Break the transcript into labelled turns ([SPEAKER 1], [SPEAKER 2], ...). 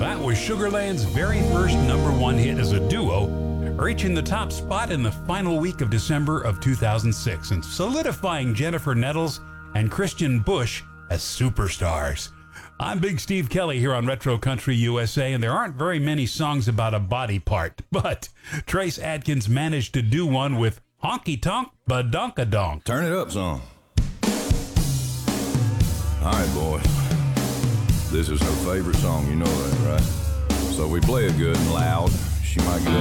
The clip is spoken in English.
[SPEAKER 1] That was Sugarland's very first #1 hit as a duo, reaching the top spot in the final week of December of 2006 and solidifying Jennifer Nettles and Christian Bush as superstars. I'm Big Steve Kelly here on Retro Country USA, and there aren't very many songs about a body part, but Trace Adkins managed to do one with Honky Tonk Badonkadonk.
[SPEAKER 2] Turn it up some. All right, boys. This is her favorite song, you know that, right? So we play it good and loud. She might get